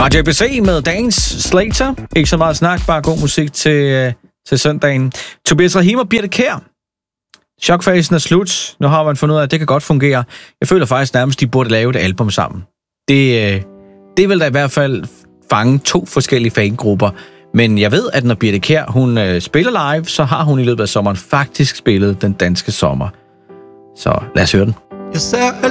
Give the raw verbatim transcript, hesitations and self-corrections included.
Radio A B C med dagens Slater. Ikke så meget snak, bare god musik til, til søndagen. Tobias Rahim og Birthe Kjær. Chokfasen er slut. Nu har man fundet ud af, at det kan godt fungere. Jeg føler faktisk nærmest, de burde lave et album sammen. Det, det vil da i hvert fald fange to forskellige fangrupper. Men jeg ved, at når Birthe Kjær, hun øh, spiller live, så har hun i løbet af sommeren faktisk spillet Den Danske Sommer. Så lad os høre den. Jeg ser